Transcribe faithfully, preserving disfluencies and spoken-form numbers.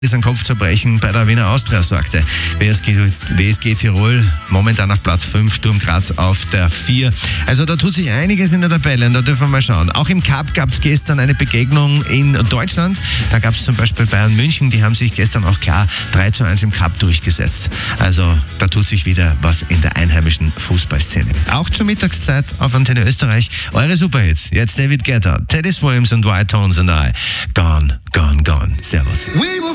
ist ein Kopfzerbrechen bei der Wiener Austria sorgte. W S G, W S G Tirol momentan auf Platz fünf, Sturm Graz auf der vier. Also da tut sich einiges in der Tabelle, da dürfen wir mal schauen. Auch im Cup gab es gestern eine Begegnung in Deutschland. Da gab es zum Beispiel Bayern München, die haben sich gestern auch klar drei zu eins im Cup durchgesetzt. Also da tut sich wieder was in der einheimischen Fußballszene. Auch zur Mittagszeit auf Antenne Österreich eure Superhits. Jetzt David Guetta, Teddy Swims und White Tones and I. Gone, gone, gone. Servus.